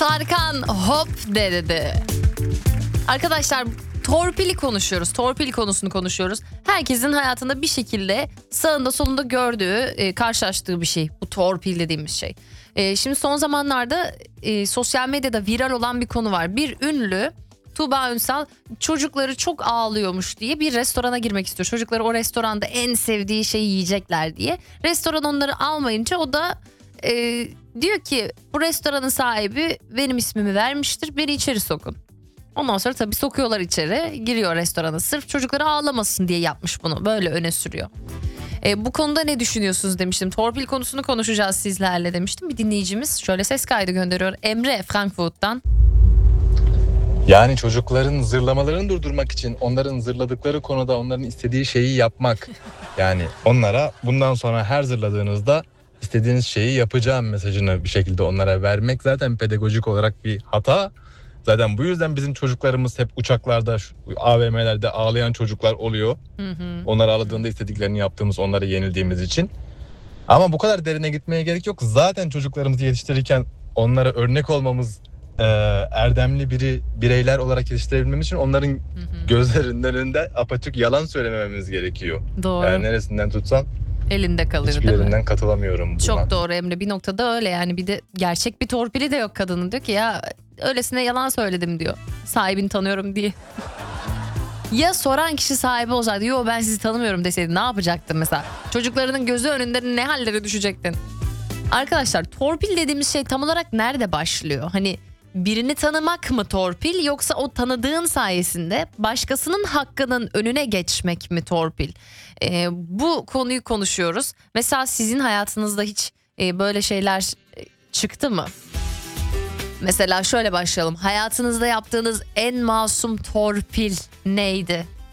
Tarkan hop dedi. Arkadaşlar torpili konuşuyoruz. Torpil konusunu konuşuyoruz. Herkesin hayatında bir şekilde sağında solunda gördüğü, karşılaştığı bir şey. Bu torpil dediğimiz şey. Şimdi son zamanlarda sosyal medyada viral olan bir konu var. Bir ünlü, Tuğba Ünsal, çocukları çok ağlıyormuş diye bir restorana girmek istiyor. Çocukları o restoranda en sevdiği şeyi yiyecekler diye. Restoran onları almayınca o da diyor ki bu restoranın sahibi benim ismimi vermiştir, beni içeri sokun. Ondan sonra tabii sokuyorlar içeri, giriyor restorana, sırf çocukları ağlamasın diye yapmış bunu, böyle öne sürüyor. Bu konuda ne düşünüyorsunuz demiştim. Torpil konusunu konuşacağız sizlerle demiştim. Bir dinleyicimiz şöyle ses kaydı gönderiyor. Emre Frankfurt'tan. Yani çocukların zırlamalarını durdurmak için onların zırladıkları konuda onların istediği şeyi yapmak. Yani onlara bundan sonra her zırladığınızda istediğiniz şeyi yapacağım mesajını bir şekilde onlara vermek zaten pedagojik olarak bir hata. Zaten bu yüzden bizim çocuklarımız hep uçaklarda, AVM'lerde ağlayan çocuklar oluyor. Onlar ağladığında istediklerini yaptığımız, onlara yenildiğimiz için. Ama bu kadar derine gitmeye gerek yok. Zaten çocuklarımızı yetiştirirken onlara örnek olmamız, erdemli bireyler olarak yetiştirebilmemiz için onların gözlerinden önünde apaçık yalan söylemememiz gerekiyor. Doğru. Yani neresinden tutsan Elinde kalır hiçbir değil mi? yerinden katılamıyorum buna. Çok doğru Emre, bir noktada öyle yani. Bir de gerçek bir torpili de yok kadının, diyor ki ya öylesine yalan söyledim diyor, sahibini tanıyorum diye. Ya soran kişi sahibi olsaydı, yo ben sizi tanımıyorum deseydi ne yapacaktın mesela? Çocuklarının gözü önünde ne hallere düşecektin? Arkadaşlar torpil dediğimiz şey tam olarak nerede başlıyor? Hani birini tanımak mı torpil, yoksa o tanıdığın sayesinde başkasının hakkının önüne geçmek mi torpil? Bu konuyu konuşuyoruz. Mesela sizin hayatınızda hiç böyle şeyler çıktı mı? Mesela şöyle başlayalım. Hayatınızda yaptığınız en masum torpil neydi?